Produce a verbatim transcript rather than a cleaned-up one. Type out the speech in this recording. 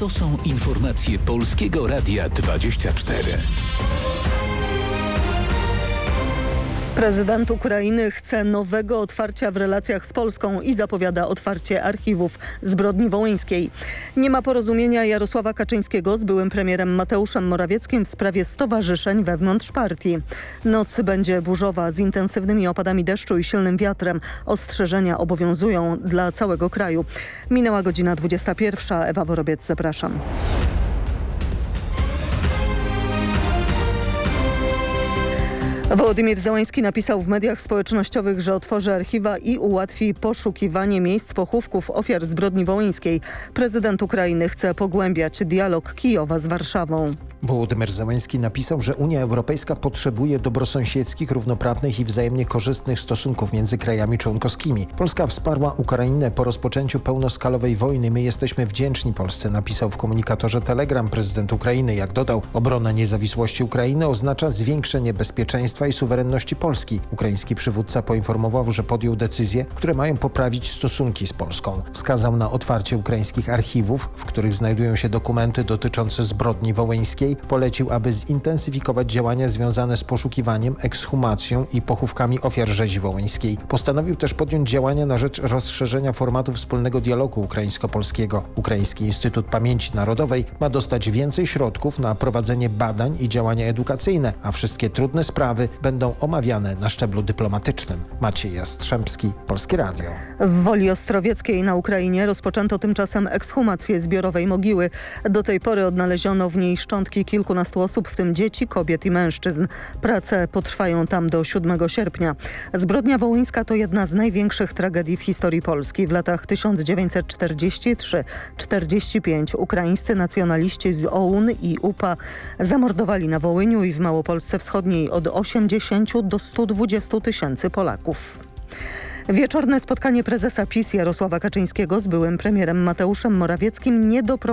To są informacje Polskiego Radia dwadzieścia cztery. Prezydent Ukrainy chce nowego otwarcia w relacjach z Polską i zapowiada otwarcie archiwów zbrodni wołyńskiej. Nie ma porozumienia Jarosława Kaczyńskiego z byłym premierem Mateuszem Morawieckim w sprawie stowarzyszeń wewnątrz partii. Noc będzie burzowa z intensywnymi opadami deszczu i silnym wiatrem. Ostrzeżenia obowiązują dla całego kraju. Minęła godzina dwudziesta pierwsza. Ewa Worobiec, zapraszam. Wołodymyr Zełański napisał w mediach społecznościowych, że otworzy archiwa i ułatwi poszukiwanie miejsc pochówków ofiar zbrodni wołyńskiej. Prezydent Ukrainy chce pogłębiać dialog Kijowa z Warszawą. Wołodymyr Zełański napisał, że Unia Europejska potrzebuje dobrosąsiedzkich, równoprawnych i wzajemnie korzystnych stosunków między krajami członkowskimi. Polska wsparła Ukrainę po rozpoczęciu pełnoskalowej wojny. My jesteśmy wdzięczni Polsce, napisał w komunikatorze Telegram prezydent Ukrainy. Jak dodał, obrona niezawisłości Ukrainy oznacza zwiększenie bezpieczeństwa i suwerenności Polski. Ukraiński przywódca poinformował, że podjął decyzje, które mają poprawić stosunki z Polską. Wskazał na otwarcie ukraińskich archiwów, w których znajdują się dokumenty dotyczące zbrodni wołyńskiej. Polecił, aby zintensyfikować działania związane z poszukiwaniem, ekshumacją i pochówkami ofiar rzezi wołyńskiej. Postanowił też podjąć działania na rzecz rozszerzenia formatu wspólnego dialogu ukraińsko-polskiego. Ukraiński Instytut Pamięci Narodowej ma dostać więcej środków na prowadzenie badań i działania edukacyjne, a wszystkie trudne sprawy będą omawiane na szczeblu dyplomatycznym. Maciej Jastrzębski, Polskie Radio. W Woli Ostrowieckiej na Ukrainie rozpoczęto tymczasem ekshumację zbiorowej mogiły. Do tej pory odnaleziono w niej szczątki kilkunastu osób, w tym dzieci, kobiet i mężczyzn. Prace potrwają tam do siódmego sierpnia. Zbrodnia wołyńska to jedna z największych tragedii w historii Polski. W latach tysiąc dziewięćset czterdziesty trzeci do czterdziestego piątego ukraińscy nacjonaliści z O U N i U P A zamordowali na Wołyniu i w Małopolsce Wschodniej od osiemdziesięciu do stu dwudziestu tysięcy Polaków. Wieczorne spotkanie prezesa PiS Jarosława Kaczyńskiego z byłym premierem Mateuszem Morawieckim nie doprowadziło